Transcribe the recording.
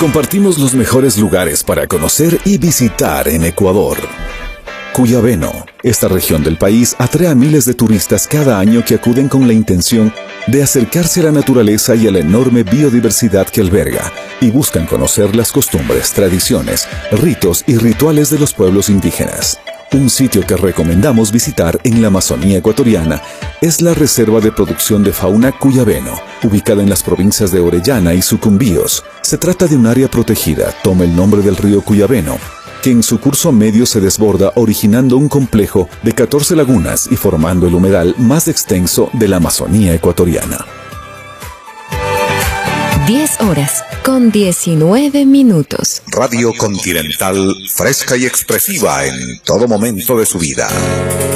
compartimos los mejores lugares para conocer y visitar en Ecuador. Cuyabeno. Esta región del país atrae a miles de turistas cada año que acuden con la intención de acercarse a la naturaleza y a la enorme biodiversidad que alberga, y buscan conocer las costumbres, tradiciones, ritos y rituales de los pueblos indígenas. Un sitio que recomendamos visitar en la Amazonía ecuatoriana es la Reserva de Producción de Fauna Cuyabeno, ubicada en las provincias de Orellana y Sucumbíos. Se trata de un área protegida, toma el nombre del río Cuyabeno, que en su curso medio se desborda originando un complejo de 14 lagunas y formando el humedal más extenso de la Amazonía ecuatoriana. 10:19. Radio Continental, fresca y expresiva en todo momento de su vida.